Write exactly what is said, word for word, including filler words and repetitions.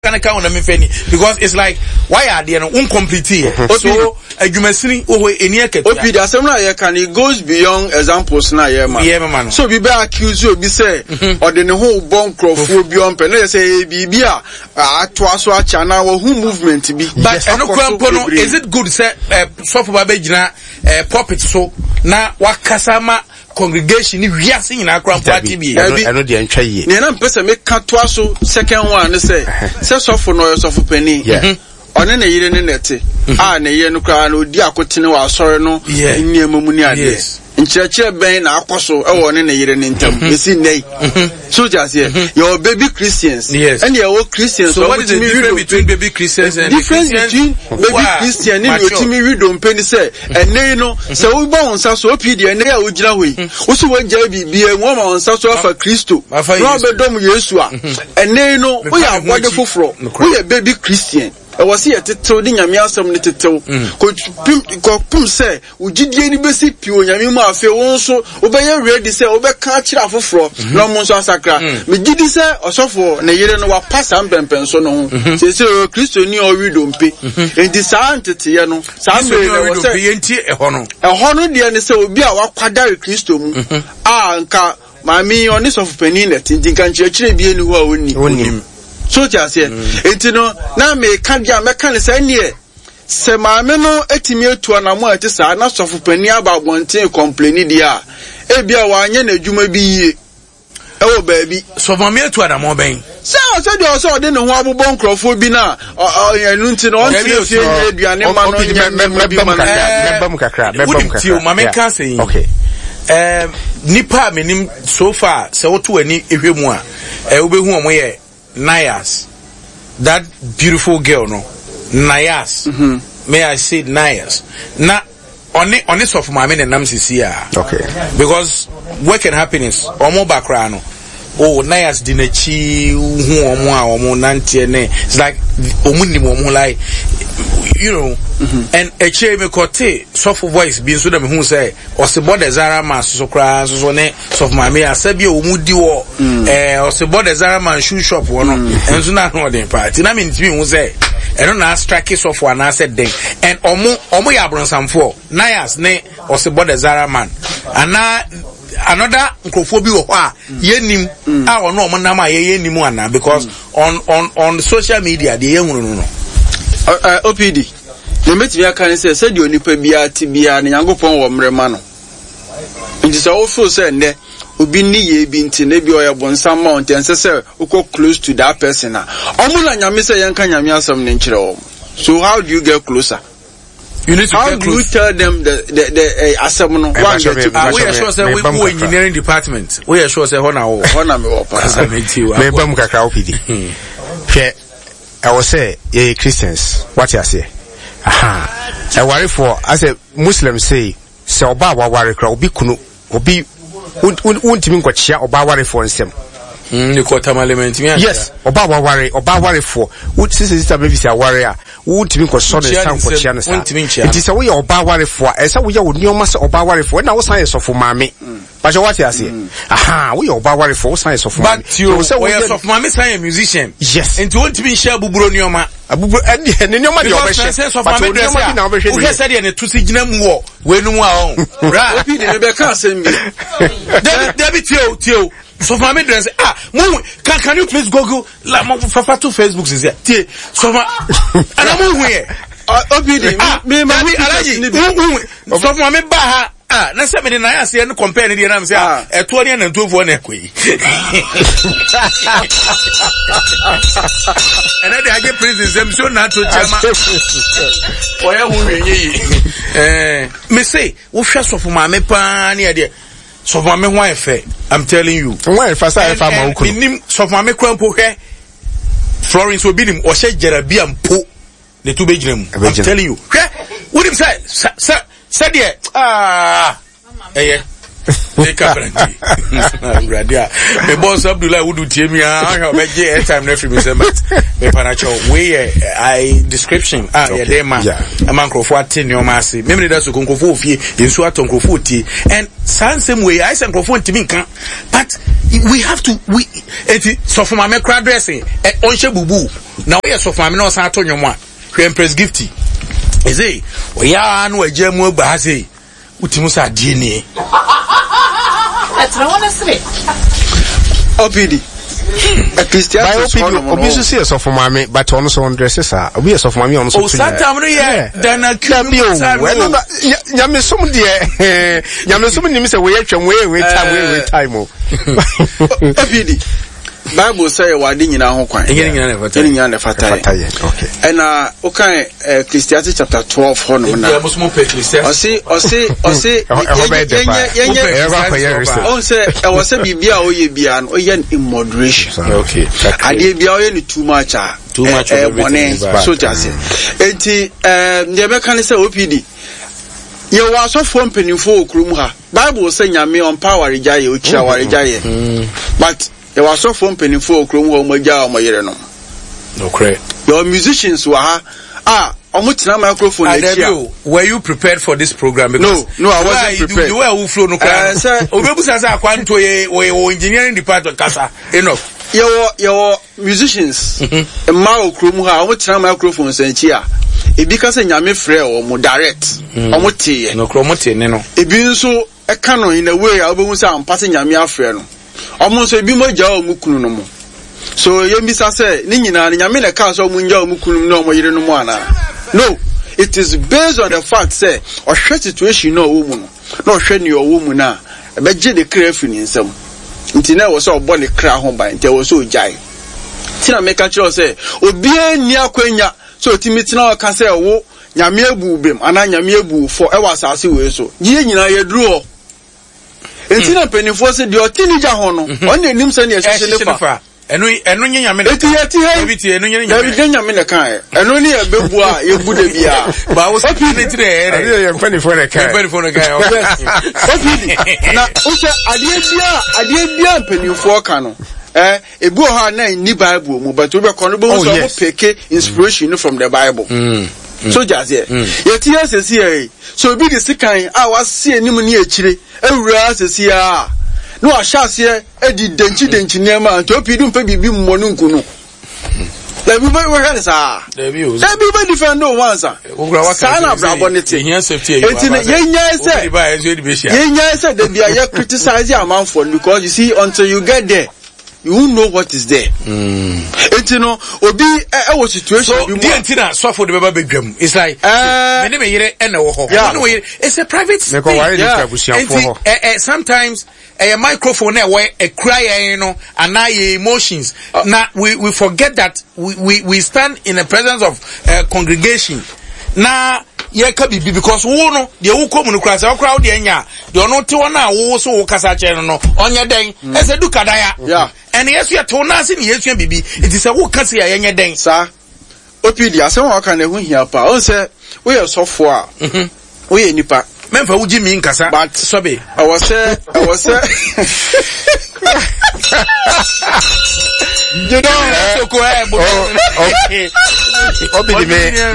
can count on me fanny because it's like why are they incomplete here? So a jumasini oh any eke. Opi the assembly can it goes beyond examples na yeah man. Yeah man. So we be accuse you be say or the whole bomb crowd beyond pen say bibi a atwa so acha na who movement be. But no kwampo is it good say so for baba gina puppet so na wakasama congregation ni wiase nyina akra party bi eno de antwa yi ne na mpese me ka to aso second one say say so for no so for penny one na yire ne nete ah na yire no kra na odi akotene wa asore no nniam mu ni ade nchirechire ben na akoso e wo ne na yire ne ntam esi nei so just here your baby Christians and your Christians. So what is the difference between baby Christians and difference between baby Christian and otimi read on penny say and nei no say we ba onsa so opi de nei a ogira hoyi wo so won ja bibia won ma onsa so afa Kristo no be dom Yesu a and nei no we are wode foforo we are baby Christian. I was here to tell the Yamia some little tell. Could pum say, would you dear basic pure Yamima feel also obey ready say over catch off of floor, no monster sacra. Me did this or so for Nayan or pass and pension. Say, Christo knew or you don't pay. And this entity, you know, some a honor. A honor, dear, say, will be our quadri Christo. Ah, and mammy on this of Penina, thinking can church be anyone him. So just here, and you know, now me can't get me can't say near. Se maame no etimi etu anamo ati sa na sofo pani aba bonten complain dia. E bia wa anya na adwuma bi yie. E wo ba bi sofo maame etu anamo ben. Se o se de o so de ne ho abobọ nkrofo bi na enu nti no on tie fie aduane ma no nya memba bi ma na memba mu kakra memba mu kakra. Maame kan say. Okay. Um nipa menim so far se woto ani ehwemu a e wo be hu omo ye Nayas, that beautiful girl, no, Nayas. Mm-hmm. May I say Nayas? Na on it, on it of my men and Namsisia. Okay. Because what can happen is, omo background. Oh, Nayas dinechi, who omo omo nanti ne. It's like omundi omo like, you know. Mm-hmm. And a chair me kote soft voice being so them who say or se bode zara man so cry so ne soft my me asabi omudi wo eh or se bode zara man shoe shop wo no enso na no den party na me ntimi who say e no na strike soft one na said den and omo omo ya bronsamfo Nayas ne or se bode zara man ana another nkrofo bi wo ho a yenim a ono omo na ma ye yenim ana because on on on social media de yehunu no no uh, O P D the meeting I can say said you nipa bia ti bia na Nyankopon wo mrema no nti say wo feel say ne obi ni ye bi nti na bi oya bonsam mount and say uko close to that person na omo na nyame say yanka nyame asam ne nkire wo. So how do you get closer? You need to how get do close. You tell them the the the uh, asam no one get to uh, we are sure say we go engineering department we are sure say ho na wo ho na me wo pa me ba mu kakra O P D hwe I was say ye Christians what you say. Aha. I worry for as a Muslim say say oba wa worry kra obi kunu obi untimi nkwochia oba worry for nsem. Mm the quarter element me. Yes, oba wa worry oba worry for what sister sister baby say worry a untimi nkwoso ne san nkwochia ne sa. It is say we oba worry for e say we ya onioma say oba worry for na wo san yesofo maame. But what you say? Aha, we oba worry for san yesofo maame. But you say we yesofo maame san a musician. Yes. And you untimi share buburo nioma. Abubu ene nyoma de obehye but nyoma bi na obehye we say de ne tusi gina mu wo we nu mu a on ra opi de be ka asem bi David tio tio so for me dress ah can, can you please google la mo fafa to Facebook is here tie so ma ana mo hu here opi de me ma bi alaji so for me ba ha ah na se me de na ya se no compare ne de na me say ah eto ne na ntofo na ekoi and then I get prison them so not to chama for ya hu yenye eh me say wo hwe so for ma me pa na de so for me ho efe I'm telling you why fa sa efa ma ukuru nim so for me krampo hwe Florence obinim o hye jerabia mpo ne to begina mu I'm telling you hwe wo dim say say say there ah eh they kabranti radia me boss Abdullah would tie me ah be je airtime na free me say but me panacho we I description ah yeah dey man amankofo atene o ma ase me me da so konkofo ofie yensu atonkrofo tie and sansem we I say krofo ntimi nkan but we have to we eti so for my crowd dressing on she bubu na we so for me no san to nwomo a hwe Empress Gifty eze o ya anu agyamu agba ha sei utimu sa die ni atra wona sre opidi a Christian obi so see so for mama but on so dresses are obi so for mama on so o satam no ye dan akubi nyame som de nyame som nim se we atwa we we time we we time o opidi Bible say wadi nyina ho kwan nyina nyina na fata nyina na fata okay and uh okay Ecclesiastes chapter twelve ho no na o say o say o say on say e was say bibia o ye bia no o ye in moderation okay ade bia o ye ni too much ah too much of money so just enti eh dey be kan say O P D ye wa so for mpanimfo okrum ha Bible say nyame on power rejaye o kira wa rejaye but there was so from penny for Chrome or Maja or Mayerno. No credit. Your musicians were ah, Omutina microphone. Were you prepared for this program? No, no, I wasn't prepared. You were who flow no car. Sir, Obebusa Quanto or engineering department Casa. Enough. Your your musicians, a Mao Chrome, how much microphones and chia. It because a Yami Frere or more direct. Omuti, no chromote, no. It being so a canon in a way, I will sound passing Yami Frere. Almost a bimo jaw mukunumo. So Yemisa say, Nina, Yamina Castle Munja Mukunum no more No, it is based on the fact, say, or short situation no woman, no shame your woman now. I bet you the crafting in some. Until was so bonny crown home by and there was so jai. Tina make a choice say, O be near Quenya, so Timitina can say, Oh, Yamia bubim, and I Yamia boo for hours as you so. Yina, you draw. Entina penifo se de otini ja ho no onye nim se ne ehyehyele fa eno eno nyanya me eti eti ebiti eno nyanya me nyanya me ne kan eno ne e bebu a yebu de bia ba wo se pide tire ere ye penifo ne kan penifo ne kan okay na o se ade bia ade bia penifo ka no eh ebu ho na ni Bible mu but we be kono be so mo peke inspiration from the Bible mm. So just here yet yes is here so be the sikan a was see anim ni akire ewura sesia no ahase e di denchi denchi nema to pidum pe bibi mmonu nkunu la bi we we sa there be there be defend no once sana brabonity here safety yenya say yenya say the bia you criticize your man for because you see until you get there you won't know what is there. Mm. It's you know, obi e was situation. So the antenna so for the baby bedroom. It's like uh, yeah. It's a private space. Yeah. Uh, uh, sometimes a microphone where a cry, you know, and now emotions. Uh, now we we forget that we, we we stand in the presence of uh, congregation. Now. Ye ka bibi because wo no de wo komu no krasa wo crowd de anya de ono te wona wo so wo kasa che no no onye den ese du kadaya yeah and yesu ya to na se ne yesu bibi it is a wo kasa ya yenye den sa opidi asem wa ka na hu hia pa on se we ye sofo a mhm we ye nipa memfa wo jimi nkasa but sobe I was say I was say you don't so ko e bo opidi me